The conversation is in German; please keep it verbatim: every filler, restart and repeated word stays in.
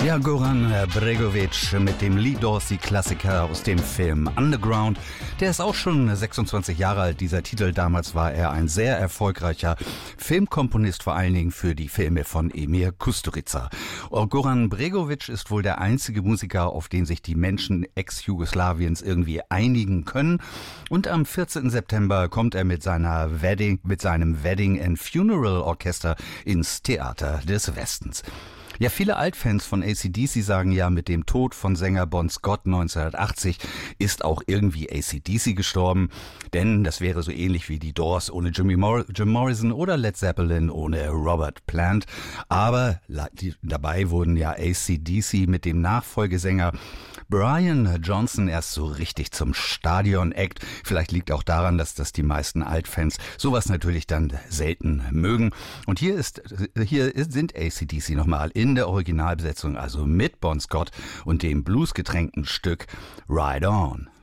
Ja, Goran Bregovic mit dem Lee Dorsey-Klassiker aus dem Film Underground. Der ist auch schon sechsundzwanzig Jahre alt. Dieser Titel, damals war er ein sehr erfolgreicher Filmkomponist, vor allen Dingen für die Filme von Emir Kusturica. Goran Bregovic ist wohl der einzige Musiker, auf den sich die Menschen Ex-Jugoslawiens irgendwie einigen können. Und am vierzehnten September kommt er mit seiner Wedding, mit seinem Wedding and Funeral Orchester ins Theater des Westens. Ja, viele Altfans von A C D C sagen ja, mit dem Tod von Sänger Bon Scott neunzehnhundertachtzig ist auch irgendwie A C D C gestorben. Denn das wäre so ähnlich wie die Doors ohne Jimmy Mor- Jim Morrison oder Led Zeppelin ohne Robert Plant. Aber die, dabei wurden ja A C D C mit dem Nachfolgesänger Brian Johnson erst so richtig zum Stadion-Act. Vielleicht liegt auch daran, dass das die meisten Altfans sowas natürlich dann selten mögen. Und hier ist, hier sind A C D C nochmal in der Originalbesetzung, also mit Bon Scott und dem bluesgetränkten Stück Ride On.